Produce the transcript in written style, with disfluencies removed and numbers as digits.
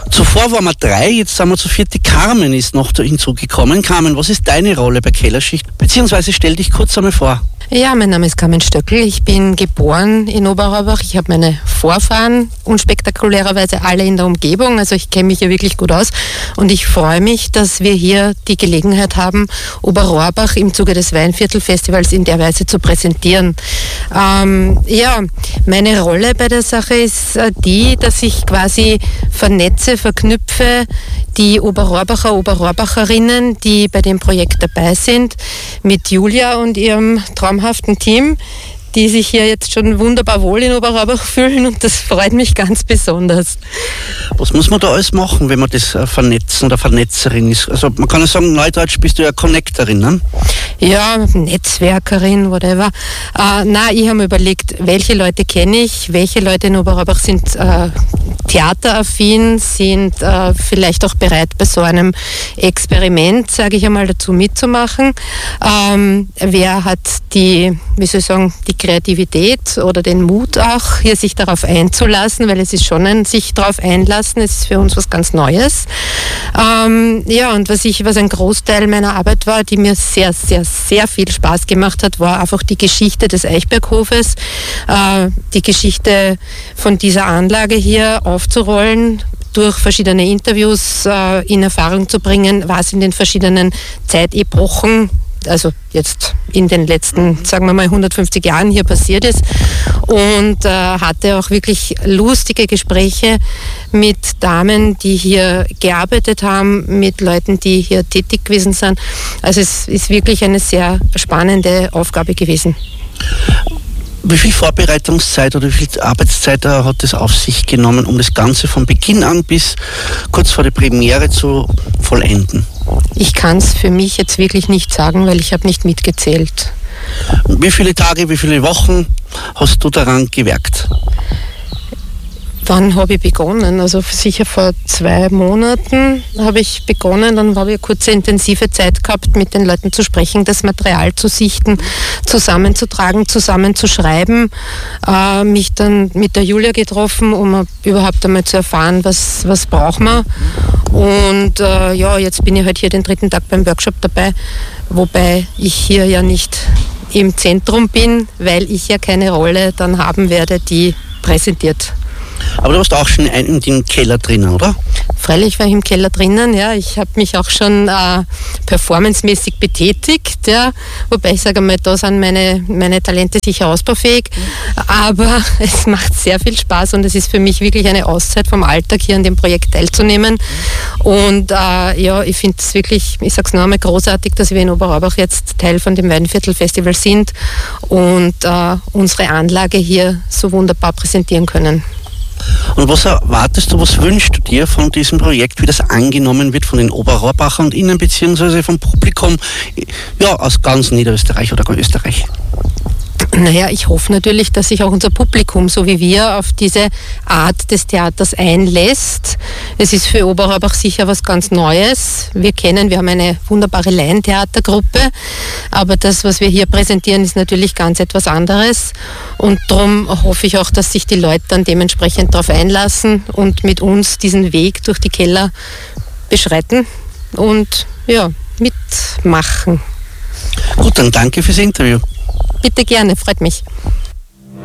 Zuvor waren wir 3, jetzt sind wir zu 4. Die Carmen ist noch hinzugekommen. Carmen, was ist deine Rolle bei Kellerschicht? Beziehungsweise stell dich kurz einmal vor. Ja, mein Name ist Carmen Stöckl. Ich bin geboren in Oberraubach. Ich habe meine Vorfahren unspektakulärerweise alle in der Umgebung. Also ich kenne mich hier wirklich gut aus. Und ich freue mich, dass wir hier die Gelegenheit haben, Oberrohrbach im Zuge des Weinviertelfestivals in der Weise zu präsentieren. Ja, meine Rolle bei der Sache ist die, dass ich quasi vernetze, verknüpfe die Oberrohrbacher, Oberrohrbacherinnen, die bei dem Projekt dabei sind, mit Julia und ihrem traumhaften Team, die sich hier jetzt schon wunderbar wohl in Oberrohrbach fühlen, und das freut mich ganz besonders. Was muss man da alles machen, wenn man das vernetzen oder Vernetzerin ist? Also man kann ja sagen, neudeutsch bist du ja Connectorin, ne? Ja, Netzwerkerin, whatever. Ich habe mir überlegt, welche Leute kenne ich, welche Leute in Oberrohrbach sind theateraffin, sind vielleicht auch bereit, bei so einem Experiment, sage ich einmal, dazu mitzumachen. Wer hat die Kreativität oder den Mut auch, hier sich darauf einzulassen, weil es ist schon ein sich darauf einlassen, es ist für uns was ganz Neues. Und was ein Großteil meiner Arbeit war, die mir sehr, sehr, sehr viel Spaß gemacht hat, war einfach die Geschichte des Eichberghofes, die Geschichte von dieser Anlage hier aufzurollen, durch verschiedene Interviews in Erfahrung zu bringen, was in den verschiedenen Zeitepochen, also jetzt in den letzten, sagen wir mal, 150 Jahren hier passiert ist, und hatte auch wirklich lustige Gespräche mit Damen, die hier gearbeitet haben, mit Leuten, die hier tätig gewesen sind. Also es ist wirklich eine sehr spannende Aufgabe gewesen. Wie viel Vorbereitungszeit oder wie viel Arbeitszeit hat es auf sich genommen, um das Ganze von Beginn an bis kurz vor der Premiere zu vollenden? Ich kann es für mich jetzt wirklich nicht sagen, weil ich habe nicht mitgezählt. Wie viele Tage, wie viele Wochen hast du daran gewerkt? Wann habe ich begonnen? Also sicher vor 2 Monaten habe ich begonnen. Dann habe ich eine kurze intensive Zeit gehabt, mit den Leuten zu sprechen, das Material zu sichten, zusammenzutragen, zusammenzuschreiben. Mich dann mit der Julia getroffen, um überhaupt einmal zu erfahren, was braucht man. Und jetzt bin ich halt hier den 3. Tag beim Workshop dabei, wobei ich hier ja nicht im Zentrum bin, weil ich ja keine Rolle dann haben werde, die präsentiert. Aber du warst auch schon in dem Keller drinnen, oder? Freilich war ich im Keller drinnen, ja. Ich habe mich auch schon performancemäßig betätigt, ja. Wobei ich sage mal, da sind meine Talente sicher ausbaufähig. Aber es macht sehr viel Spaß und es ist für mich wirklich eine Auszeit vom Alltag, hier an dem Projekt teilzunehmen. Und ich finde es wirklich, ich sage es noch einmal, großartig, dass wir in Oberraubach jetzt Teil von dem Weinviertelfestival sind und unsere Anlage hier so wunderbar präsentieren können. Und was erwartest du, was wünschst du dir von diesem Projekt, wie das angenommen wird von den Oberrohrbachern und Ihnen, beziehungsweise vom Publikum aus ganz Niederösterreich oder Österreich? Naja, ich hoffe natürlich, dass sich auch unser Publikum, so wie wir, auf diese Art des Theaters einlässt. Es ist für Oberraubach sicher was ganz Neues. Wir haben eine wunderbare Laientheatergruppe, aber das, was wir hier präsentieren, ist natürlich ganz etwas anderes. Und darum hoffe ich auch, dass sich die Leute dann dementsprechend darauf einlassen und mit uns diesen Weg durch die Keller beschreiten und mitmachen. Gut, dann danke fürs Interview. Bitte gerne, freut mich.